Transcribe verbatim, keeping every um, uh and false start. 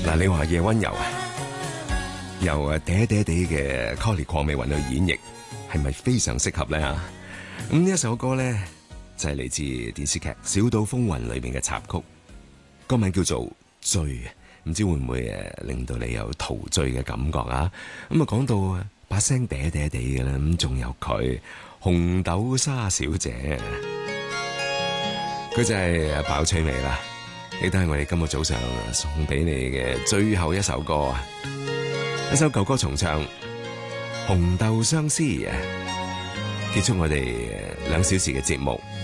嗱，你話夜溫柔啊，由啊嗲嗲地嘅 Colly 鄺美雲去演繹，係咪非常適合咧吓？咁呢一首歌咧就係嚟自電視劇《小島風雲》裏邊嘅插曲，歌名叫做《醉》，唔知會唔會誒令到你有陶醉嘅感覺啊？咁啊講到啊把聲嗲嗲地嘅啦，咁仲有佢紅豆沙小姐，佢就係鮑翠薇啦。呢都係我哋今日早上送俾你嘅最後一首歌啊！一首舊歌重唱《紅豆相思》，結束我哋兩小時嘅節目。